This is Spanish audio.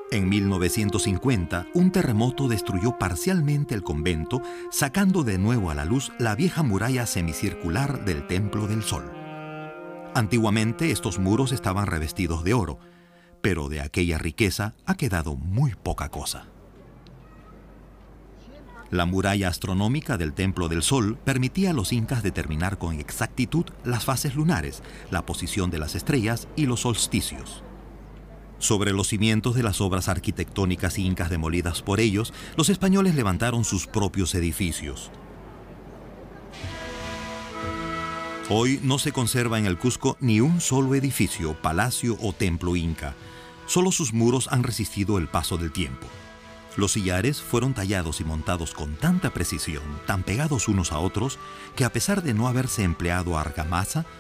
En 1950, un terremoto destruyó parcialmente el convento, sacando de nuevo a la luz la vieja muralla semicircular del Templo del Sol. Antiguamente estos muros estaban revestidos de oro, pero de aquella riqueza ha quedado muy poca cosa. La muralla astronómica del Templo del Sol permitía a los incas determinar con exactitud las fases lunares, la posición de las estrellas y los solsticios. Sobre los cimientos de las obras arquitectónicas incas demolidas por ellos, los españoles levantaron sus propios edificios. Hoy no se conserva en el Cusco ni un solo edificio, palacio o templo inca. Solo sus muros han resistido el paso del tiempo. Los sillares fueron tallados y montados con tanta precisión, tan pegados unos a otros, que a pesar de no haberse empleado argamasa,